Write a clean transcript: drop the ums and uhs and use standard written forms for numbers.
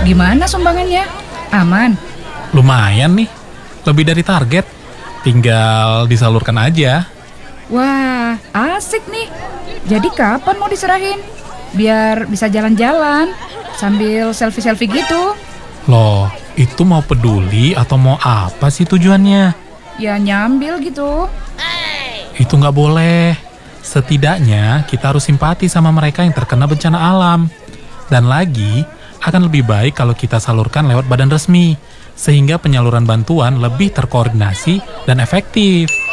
Gimana sumbangannya? Aman? Lumayan nih, lebih dari target. Tinggal disalurkan aja. Wah, asik nih. Jadi kapan mau diserahin? Biar bisa jalan-jalan sambil selfie-selfie gitu. Loh, itu mau peduli atau mau apa sih tujuannya? Ya nyambil gitu. Itu nggak boleh. Setidaknya kita harus simpati sama mereka yang terkena bencana alam. Dan lagi, akan lebih baik kalau kita salurkan lewat badan resmi, sehingga penyaluran bantuan lebih terkoordinasi dan efektif.